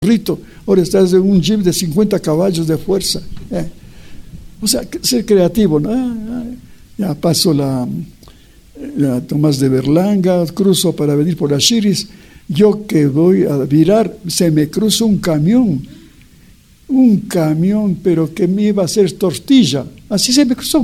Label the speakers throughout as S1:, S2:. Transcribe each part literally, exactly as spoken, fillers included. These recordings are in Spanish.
S1: Rito, ahora estás en un jeep de cincuenta caballos de fuerza. Eh. O sea, ser creativo, ¿no? Ah, ya paso la, la Tomás de Berlanga, cruzo para venir por las Chiris. Yo que voy a virar, se me cruza un camión, un camión, pero que me iba a hacer tortilla. Así se me cruzó.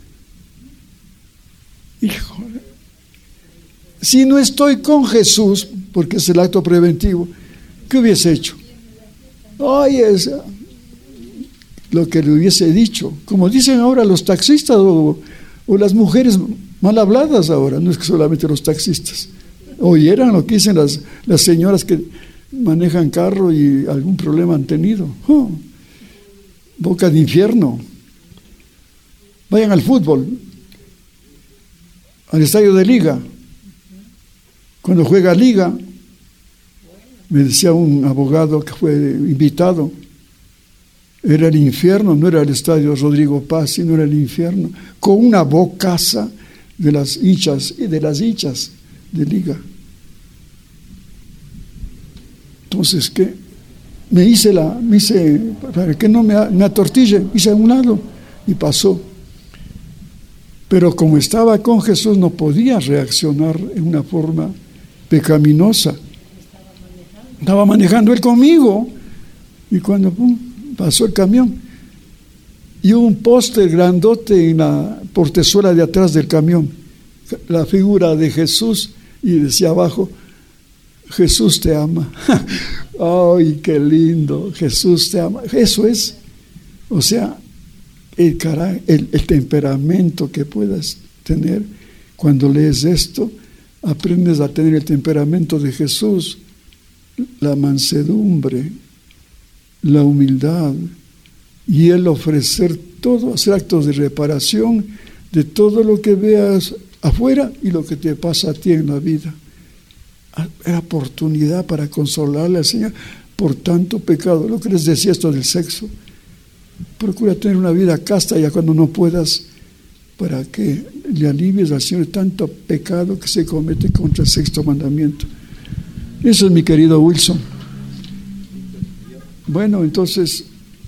S1: Híjole. Si no estoy con Jesús, porque es el acto preventivo, ¿qué hubiese hecho? Ay, es lo que le hubiese dicho. Como dicen ahora los taxistas o, o las mujeres mal habladas ahora, no es que solamente los taxistas. Oyeran lo que dicen las, las señoras que manejan carro y algún problema han tenido. Oh, boca de infierno. Vayan al fútbol, al estadio de Liga. Cuando juega Liga, me decía un abogado que fue invitado, era el infierno, no era el estadio Rodrigo Paz, sino era el infierno, con una bocaza de las hinchas y de las hinchas de Liga. Entonces, ¿qué? Me hice la, me hice, para que no me, me atortille, hice a un lado y pasó. Pero como estaba con Jesús, no podía reaccionar en una forma pecaminosa. Estaba manejando él conmigo y cuando pum, pasó el camión y hubo un póster grandote en la portezuela de atrás del camión, la figura de Jesús, y decía abajo: Jesús te ama. ¡Ay, qué lindo! Jesús te ama. Eso es, o sea, el, carácter, el, el temperamento que puedas tener cuando lees esto. Aprendes a tener el temperamento de Jesús, la mansedumbre, la humildad, y Él ofrecer todo, hacer actos de reparación de todo lo que veas afuera y lo que te pasa a ti en la vida. Era oportunidad para consolarle al Señor por tanto pecado. Lo que les decía esto del sexo, procura tener una vida casta ya cuando no puedas, para que le alivies al Señor tanto pecado que se comete contra el sexto mandamiento. Eso es, mi querido Wilson. Bueno, entonces,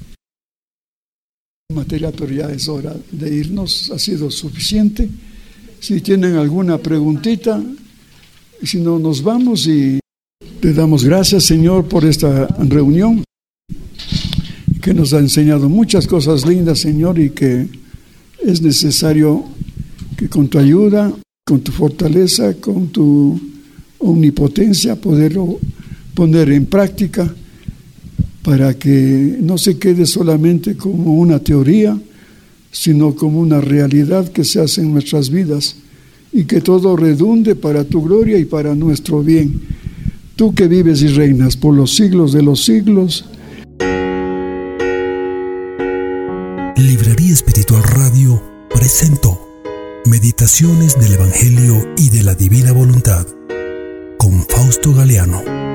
S1: material, pero ya es hora de irnos, ha sido suficiente. Si tienen alguna preguntita, si no, nos vamos y te damos gracias, Señor, por esta reunión, que nos ha enseñado muchas cosas lindas, Señor, y que es necesario que con tu ayuda, con tu fortaleza, con tu omnipotencia, poderlo poner en práctica para que no se quede solamente como una teoría, sino como una realidad que se hace en nuestras vidas y que todo redunde para tu gloria y para nuestro bien. Tú que vives y reinas por los siglos de los siglos.
S2: Librería Espiritual Radio presentó Meditaciones del Evangelio y de la Divina Voluntad con Fausto Galeano.